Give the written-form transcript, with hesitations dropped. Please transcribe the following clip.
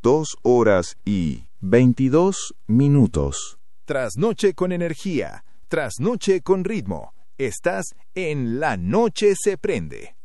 2 horas y 22 minutos. Trasnoche con energía, trasnoche con ritmo. Estás en La Noche se prende.